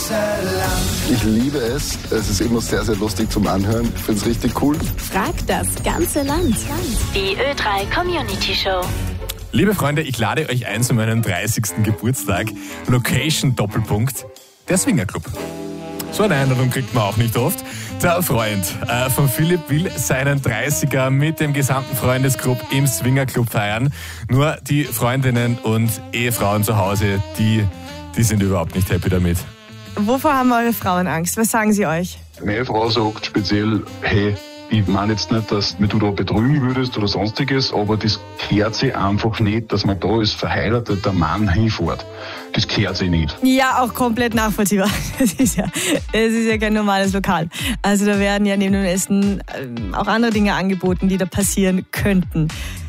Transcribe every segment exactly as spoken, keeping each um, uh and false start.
Ich liebe es. Es ist immer sehr, sehr lustig zum Anhören. Ich finde es richtig cool. Frag das ganze Land. Die Ö drei Community Show. Liebe Freunde, ich lade euch ein zu meinem dreißigsten Geburtstag. Location Doppelpunkt, der Swingerclub. So eine Einladung kriegt man auch nicht oft. Der Freund äh, von Philipp will seinen dreißiger mit dem gesamten Freundesgrupp im Swingerclub feiern. Nur die Freundinnen und Ehefrauen zu Hause, die, die sind überhaupt nicht happy damit. Wovor haben eure Frauen Angst? Was sagen sie euch? Meine Frau sagt speziell, hey, ich meine jetzt nicht, dass du da betrügen würdest oder sonstiges, aber das gehört sich einfach nicht, dass man da als verheirateter Mann hinfährt. Das gehört sich nicht. Ja, auch komplett nachvollziehbar. Das ist ja, das ist ja kein normales Lokal. Also da werden ja neben dem Essen auch andere Dinge angeboten, die da passieren könnten.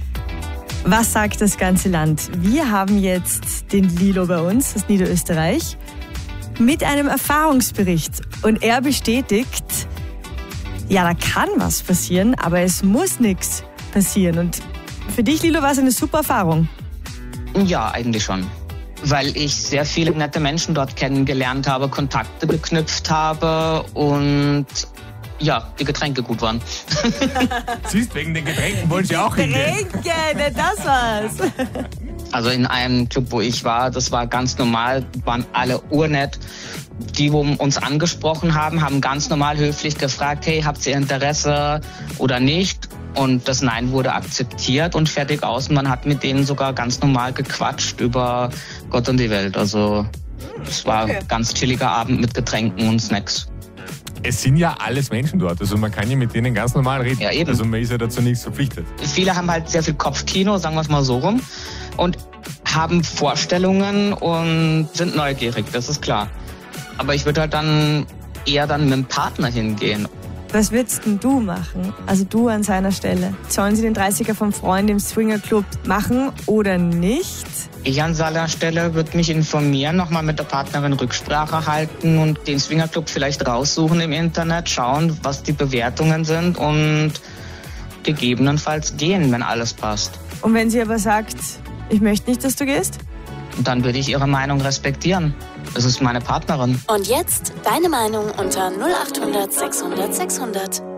Was sagt das ganze Land? Wir haben jetzt den Lilo bei uns aus Niederösterreich mit einem Erfahrungsbericht. Und er bestätigt, ja, da kann was passieren, aber es muss nichts passieren. Und für dich, Lilo, war es eine super Erfahrung. Ja, eigentlich schon. Weil ich sehr viele nette Menschen dort kennengelernt habe, Kontakte geknüpft habe und ja, die Getränke gut waren. Siehst, wegen den Getränken wollen sie auch hingehen. Getränke, das war's. Also in einem Club, wo ich war, das war ganz normal, waren alle urnett. Die, wo uns angesprochen haben, haben ganz normal höflich gefragt, hey, habt ihr Interesse oder nicht? Und das Nein wurde akzeptiert und fertig aus. Und man hat mit denen sogar ganz normal gequatscht über Gott und die Welt. Also es war okay. Ein ganz chilliger Abend mit Getränken und Snacks. Es sind ja alles Menschen dort, also man kann ja mit denen ganz normal reden. Ja, eben. Also man ist ja dazu nichts verpflichtet. Viele haben halt sehr viel Kopfkino, sagen wir es mal so rum, und haben Vorstellungen und sind neugierig, das ist klar. Aber ich würde halt dann eher dann mit dem Partner hingehen. Was würdest denn du machen? Also du an seiner Stelle. Sollen sie den dreißiger vom Freund im Swingerclub machen oder nicht? Ich an seiner Stelle würde mich informieren, nochmal mit der Partnerin Rücksprache halten und den Swingerclub vielleicht raussuchen im Internet, schauen, was die Bewertungen sind und gegebenenfalls gehen, wenn alles passt. Und wenn sie aber sagt, ich möchte nicht, dass du gehst? Dann würde ich ihre Meinung respektieren. Es ist meine Partnerin. Und jetzt deine Meinung unter null acht hundert sechshundert sechshundert.